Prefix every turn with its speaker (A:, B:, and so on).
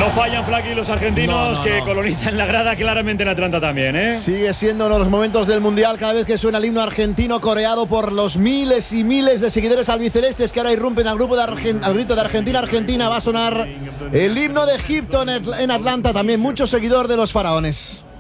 A: No fallan, Flaky, los argentinos que colonizan la grada, claramente en Atlanta también, ¿eh?
B: Sigue siendo uno de los momentos del Mundial cada vez que suena el himno argentino coreado por los miles y miles de seguidores albicelestes que ahora irrumpen al grupo al grito de Argentina. Argentina va a sonar el himno de Egipto en Atlanta, también mucho seguidor de los faraones.